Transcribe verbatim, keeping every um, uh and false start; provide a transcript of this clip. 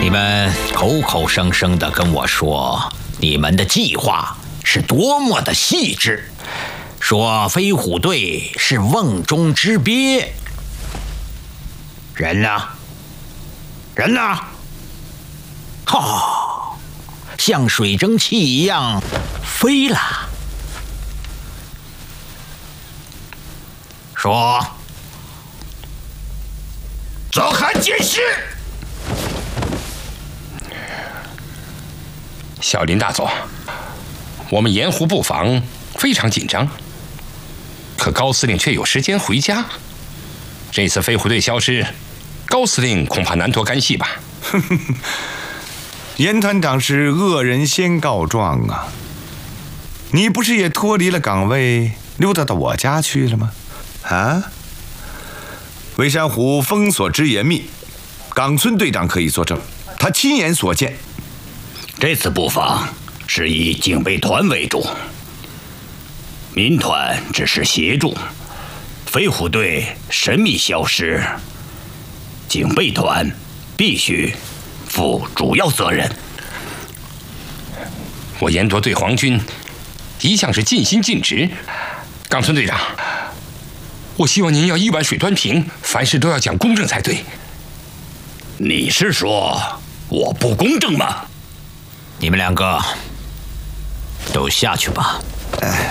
你们口口声声的跟我说，你们的计划是多么的细致，说飞虎队是瓮中之鳖。人呢？人呢？哈，像水蒸气一样飞了。说，走汉解释。 小林大佐，我们盐湖布防非常紧张，可高司令却有时间回家。这次飞虎队消失，高司令恐怕难脱干系吧？ 严团长是恶人先告状啊！你不是也脱离了岗位，溜达到我家去了吗？啊！微山湖封锁之严密，冈村队长可以作证，他亲眼所见。 这次布防是以警备团为主，民团只是协助。飞虎队神秘消失，警备团必须负主要责任。 我严铎对皇军一向是尽心尽职。冈村队长，我希望您要一碗水端平，凡事都要讲公正才对。 你是说我不公正吗？ 你们两个都下去吧。